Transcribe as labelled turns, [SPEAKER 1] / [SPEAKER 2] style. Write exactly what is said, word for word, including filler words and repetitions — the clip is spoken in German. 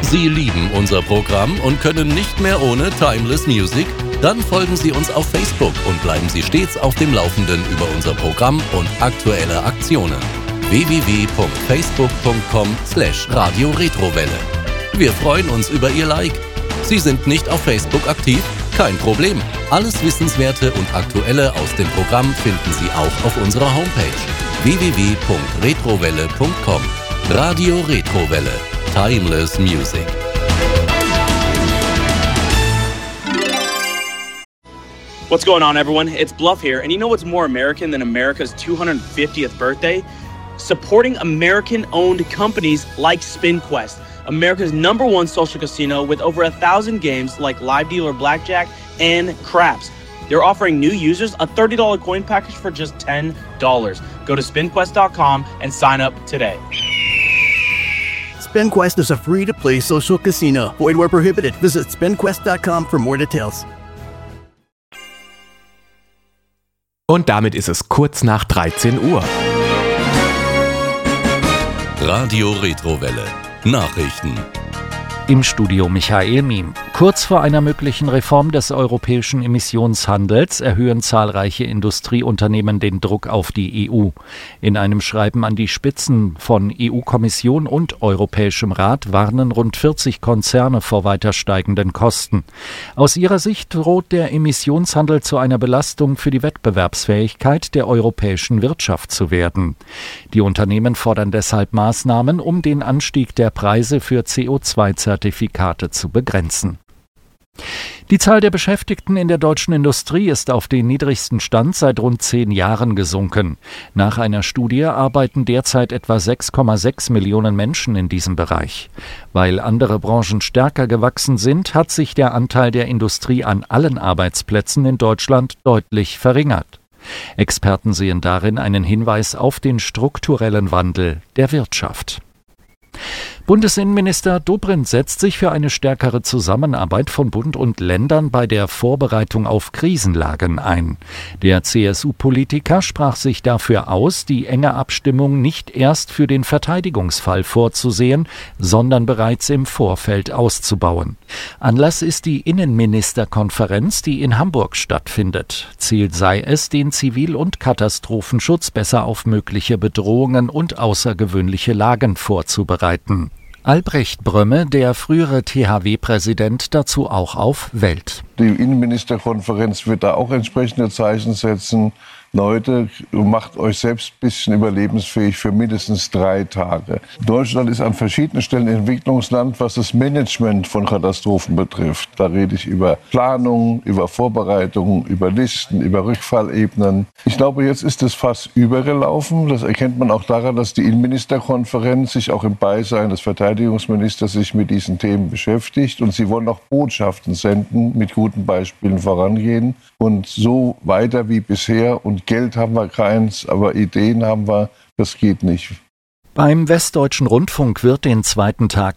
[SPEAKER 1] Sie lieben unser Programm und können nicht mehr ohne Timeless Music? Dann folgen Sie uns auf Facebook und bleiben Sie stets auf dem Laufenden über unser Programm und aktuelle Aktionen. w w w punkt facebook punkt com slash radio retrowelle. Wir freuen uns über Ihr Like. Sie sind nicht auf Facebook aktiv? Kein Problem. Alles Wissenswerte und Aktuelle aus dem Programm finden Sie auch auf unserer Homepage w w w punkt retrowelle punkt com. Radio Retrowelle. Timeless Music.
[SPEAKER 2] What's going on, everyone? It's Bluff here, and you know what's more American than America's two hundred fiftieth birthday? Supporting American-owned companies like SpinQuest, America's number one social casino with over a thousand games like live dealer blackjack and craps. They're offering new users a thirty dollars coin package for just ten dollars. Go to spin quest dot com and sign up today.
[SPEAKER 3] SpinQuest is a free-to-play social casino. Void where prohibited. Visit spin quest dot com for more details.
[SPEAKER 4] Und damit ist es kurz nach dreizehn Uhr.
[SPEAKER 1] Radio Retrowelle. Nachrichten.
[SPEAKER 5] Im Studio Michael Miem. Kurz vor einer möglichen Reform des europäischen Emissionshandels erhöhen zahlreiche Industrieunternehmen den Druck auf die E U. In einem Schreiben an die Spitzen von E U-Kommission und Europäischem Rat warnen rund vierzig Konzerne vor weiter steigenden Kosten. Aus ihrer Sicht droht der Emissionshandel zu einer Belastung für die Wettbewerbsfähigkeit der europäischen Wirtschaft zu werden. Die Unternehmen fordern deshalb Maßnahmen, um den Anstieg der Preise für C O zwei Zertifikate zu begrenzen. Die Zahl der Beschäftigten in der deutschen Industrie ist auf den niedrigsten Stand seit rund zehn Jahren gesunken. Nach einer Studie arbeiten derzeit etwa sechs Komma sechs Millionen Menschen in diesem Bereich. Weil andere Branchen stärker gewachsen sind, hat sich der Anteil der Industrie an allen Arbeitsplätzen in Deutschland deutlich verringert. Experten sehen darin einen Hinweis auf den strukturellen Wandel der Wirtschaft. Bundesinnenminister Dobrindt setzt sich für eine stärkere Zusammenarbeit von Bund und Ländern bei der Vorbereitung auf Krisenlagen ein. Der C S U-Politiker sprach sich dafür aus, die enge Abstimmung nicht erst für den Verteidigungsfall vorzusehen, sondern bereits im Vorfeld auszubauen. Anlass ist die Innenministerkonferenz, die in Hamburg stattfindet. Ziel sei es, den Zivil- und Katastrophenschutz besser auf mögliche Bedrohungen und außergewöhnliche Lagen vorzubereiten. Albrecht Brömme, der frühere T H W-Präsident, dazu auch auf Welt.
[SPEAKER 6] Die Innenministerkonferenz wird da auch entsprechende Zeichen setzen. Leute, macht euch selbst ein bisschen überlebensfähig für mindestens drei Tage. Deutschland ist an verschiedenen Stellen Entwicklungsland, was das Management von Katastrophen betrifft. Da rede ich über Planung, über Vorbereitungen, über Listen, über Rückfallebenen. Ich glaube, jetzt ist das Fass übergelaufen. Das erkennt man auch daran, dass die Innenministerkonferenz sich auch im Beisein des Verteidigungsministers sich mit diesen Themen beschäftigt. Und sie wollen auch Botschaften senden, mit guten Beispielen vorangehen. Und so weiter wie bisher. Und Geld haben wir keins, aber Ideen haben wir, das geht nicht.
[SPEAKER 5] Beim Westdeutschen Rundfunk wird den zweiten Tag